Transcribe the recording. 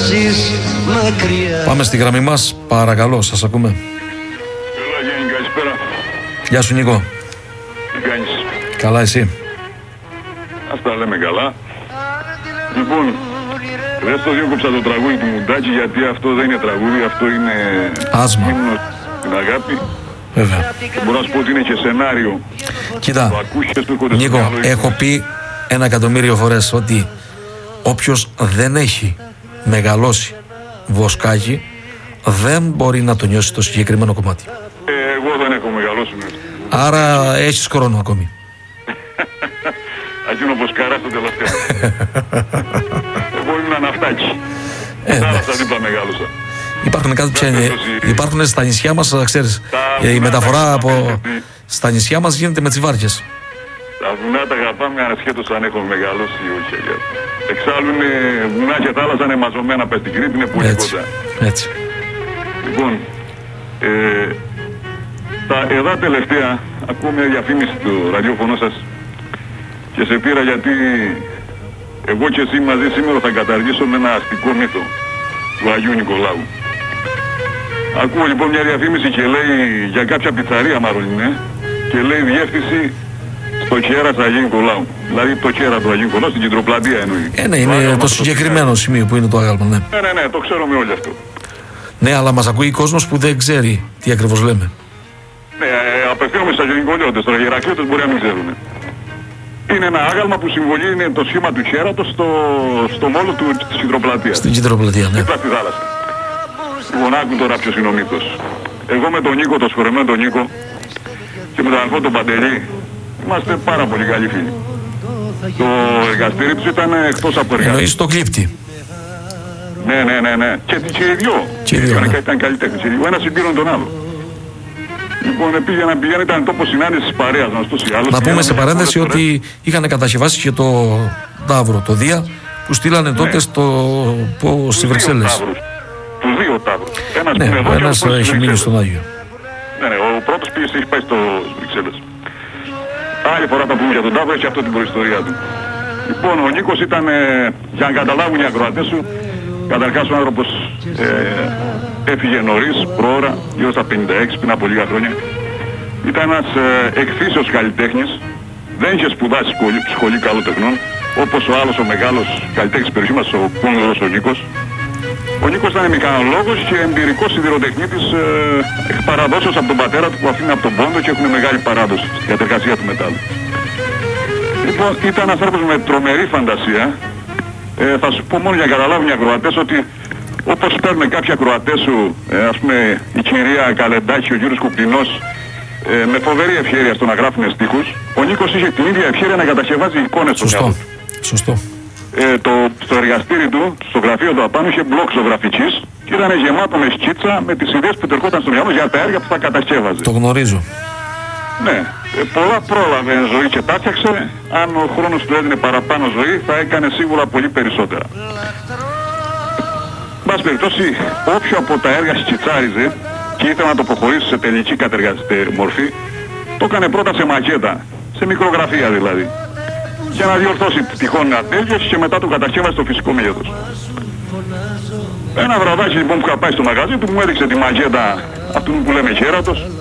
ζεις μακριά. Πάμε στη γραμμή μας, παρακαλώ, σας ακούμε. Έλα Γιάννη, καλησπέρα. Γεια σου Νίκο. Τι κάνεις? Καλά εσύ? Ας τα λέμε καλά. Λοιπόν, δεν στο διόκοψα το τραγούδι του Μουντάκη, γιατί αυτό δεν είναι τραγούδι, αυτό είναι άσμα. ύμνος στην αγάπη. Βέβαια. Και μπορώ να σου πω ότι είναι και σενάριο. Κοίτα, Το ακούσεις, το έρχονται στο Νίκο, μυαλό. έχω πει 1.000.000 φορές ότι όποιος δεν έχει μεγαλώσει βοσκάκι δεν μπορεί να το νιώσει το συγκεκριμένο κομμάτι. Εγώ δεν έχω μεγαλώσει με. Άρα έχεις χρόνο ακόμη. Αγίνω βοσκαρά στο τελευταίο. Εγώ ήμουν αναφτάκι. Θάλασσα δίπλα μεγάλωσα. Υπάρχουν στα νησιά μας, ξέρεις, η μεταφορά από στα νησιά μας γίνεται με τις βάρκες. Τα βουνά τα αγαπάμε ανασχέτως αν έχω μεγαλώσει ή όχι. Εξάλλου είναι βουνά και θάλασσα είναι μαζωμένα πες στην Κρήτη, είναι πολύ κοντά. Έτσι. Λοιπόν, εδώ τελευταία ακούω μια διαφήμιση στο ραδιόφωνο σας και σε πήρα γιατί εγώ και εσύ μαζί σήμερα θα καταργήσω με ένα αστικό μύθο του Αγίου Νικολάου. Ακούω λοιπόν μια διαφήμιση και λέει για κάποια πιτσαρία μάλλον είναι και λέει διεύθυνση στο κέρα του Αγίου Νικολάου. Δηλαδή το κέρα του Αγίου Νικολάου στην Κεντροπλατεία εννοεί. Ναι, είναι το συγκεκριμένο σημείο που είναι το άγαλμα, ναι. Ναι, το ξέρουμε όλοι αυτό. Ναι, αλλά μας ακούει κόσμος που δεν ξέρει τι ακριβώς λέμε. Ναι, απευθύνομαι στα γενικολιώτες, τώρα οι Ηρακλειώτες μπορεί να μην ξέρουν. Είναι ένα άγαλμα που συμβολεί είναι το σχήμα του χέρατος στο μόλο της Κεντροπλατείας. Στην Κεντροπλατεία, ναι. Δίπλα στη θάλασσα. Λοιπόν, άκου τώρα ποιος είναι ο μύθος. Εγώ με τον Νίκο, τον συγχωρεμένο τον Νίκο και με τον αδελφό τον Παντελή είμαστε πάρα πολύ καλοί φίλοι. Το εργαστήρι τους ήταν εκτός από εργαστήρι. Εννοείς το κλίπτη. Ναι. Και οι δυο. Ήταν καλλιτέχνες. Ο ένας συμπήρωνε τον άλλο. Λοιπόν, πήγαινε, ήταν τόπος συνάντησης της παρέας μας, τόσο ή άλλως. Να πούμε σε παρένθεση ότι είχαν κατασκευάσει και το Ταύρο, το Δία, που στείλανε τότε στις Βρυξέλλες. Τους δύο Ταύρους. Ένας έχει μείνει στον Άγιο. Ναι, ο πρώτος έχει πάει στις Βρυξέλλες. Άλλη φορά θα πούμε για τον Ταύρο, έχει αυτό την προϊστορία του. Λοιπόν, ο Νίκος ήταν, για να καταλάβουν οι ακροατές σου, καταρχάς ο άνθρωπος έφυγε νωρίς, προώρα, γύρω στα 56, πριν από λίγα χρόνια. Ήταν ένας εκφύσεως καλλιτέχνης, δεν είχε σπουδάσει σχολή καλοτεχνών, όπως ο άλλος ο μεγάλος καλλιτέχνης της περιοχής μας, ο Κούνδρος ο Νίκος. Ο Νίκος ήταν μηχανολόγος και εμπειρικός σιδηροτεχνίτης εκ παραδόσεως από τον πατέρα του που αφήνει από τον Πόντο και έχουν μεγάλη παράδοση στην κατεργασία του μετάλλου. Λοιπόν, ήταν ένας άνθρωπος με τρομερή φαντασία. Θα σου πω μόνο για να καταλάβουν οι ακροατές ότι όπως παίρνουν κάποιοι ακροατές σου, ας πούμε η κυρία Καλεντάκη, ο κύριος Κουπτινός, με φοβερή ευχέρεια στο να γράφουν στίχους, ο Νίκος είχε την ίδια ευχέρεια να κατασκευάζει εικόνες στο μυαλό του. Σωστό. Στο εργαστήρι του, στο γραφείο του απάνω, είχε μπλοκ ζωγραφικής και ήταν γεμάτο με σκίτσα με τις ιδέες που τερκόταν στο μυαλό για τα έργα που θα κατασκεύαζε. Το γνωρίζω. Ναι, πολλά πρόλαβε ζωή και τα έφτιαξε. Αν ο χρόνος του έδινε παραπάνω ζωή θα έκανε σίγουρα πολύ περισσότερα. Μπας περιπτώσει, όποιο από τα έργα σκιτσάριζε και ήθελε να το προχωρήσει σε τελική μορφή, το έκανε πρώτα σε μακέτα, σε μικρογραφία δηλαδή. Για να διορθώσει τυχόν ατέλειες και μετά το κατασκεύασε στο φυσικό μέγεθος. Ένα βραδάκι λοιπόν που είχα πάει στο μαγαζί του μου έδειξε τη μακέτα αυτού που λέμε χέρατος